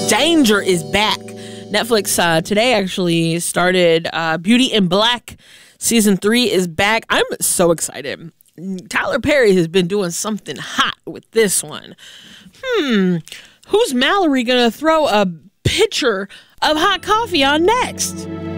Danger is back. Netflix today actually started Beauty in Black. Season 3 is back. I'm so excited. Tyler Perry has been doing something hot with this one. Who's Mallory gonna throw a pitcher of hot coffee on next?